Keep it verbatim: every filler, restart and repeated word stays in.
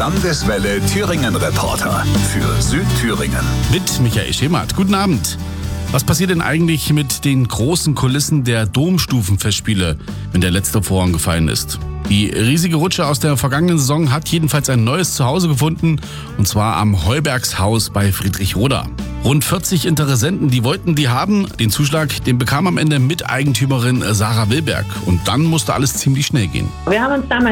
Landeswelle Thüringen-Reporter für Südthüringen. Mit Michael Schemert. Guten Abend. Was passiert denn eigentlich mit den großen Kulissen der Domstufenfestspiele, wenn der letzte Vorhang gefallen ist? Die riesige Rutsche aus der vergangenen Saison hat jedenfalls ein neues Zuhause gefunden, und zwar am Heubergshaus bei Friedrichroda. Rund vierzig Interessenten, die wollten die haben. Den Zuschlag, den bekam am Ende Miteigentümerin Sarah Wilberg. Und dann musste alles ziemlich schnell gehen. Wir haben uns damals